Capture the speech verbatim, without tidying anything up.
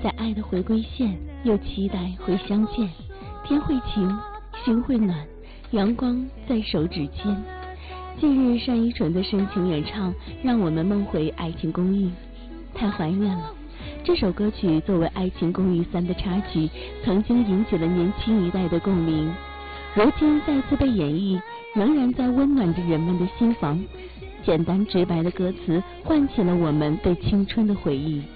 在爱的回归线，又期待会相见。天会晴，心会暖，阳光在手指间。近日单依纯的深情演唱，让我们梦回《爱情公寓》，太怀念了。这首歌曲作为《爱情公寓三》的插曲，曾经引起了年轻一代的共鸣，如今再次被演绎，仍然在温暖着人们的心房。简单直白的歌词，唤起了我们对青春的回忆。